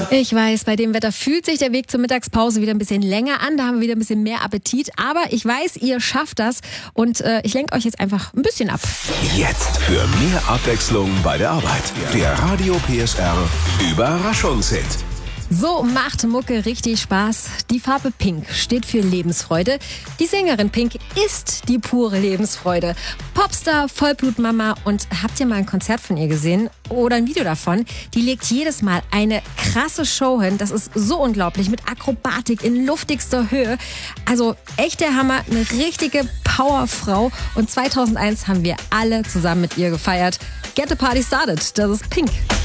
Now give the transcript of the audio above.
Ich weiß, bei dem Wetter fühlt sich der Weg zur Mittagspause wieder ein bisschen länger an. Da haben wir wieder ein bisschen mehr Appetit. Aber ich weiß, ihr schafft das. Und ich lenke euch jetzt einfach ein bisschen ab. Jetzt für mehr Abwechslung bei der Arbeit. Der Radio PSR Überraschungshit. So macht Mucke richtig Spaß. Die Farbe Pink steht für Lebensfreude. Die Sängerin Pink ist die pure Lebensfreude. Popstar, Vollblutmama. Und habt ihr mal ein Konzert von ihr gesehen? Oder ein Video davon? Die legt jedes Mal eine krasse Show hin. Das ist so unglaublich. Mit Akrobatik in luftigster Höhe. Also echt der Hammer. Eine richtige Powerfrau. Und 2001 haben wir alle zusammen mit ihr gefeiert. Get the Party Started. Das ist Pink.